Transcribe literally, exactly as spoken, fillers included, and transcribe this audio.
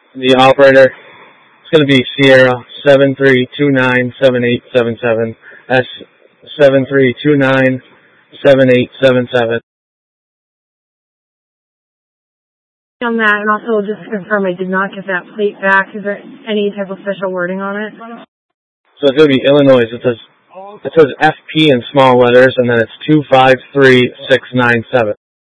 The operator is going to be Sierra seven three two nine seven eight seven seven. That's seven three two nine seven eight seven seven. On that, and also just to confirm, I did not get that plate back. Is there any type of special wording on it? So it's going to be Illinois. It says it says F P in small letters, and then it's two five three six nine seven.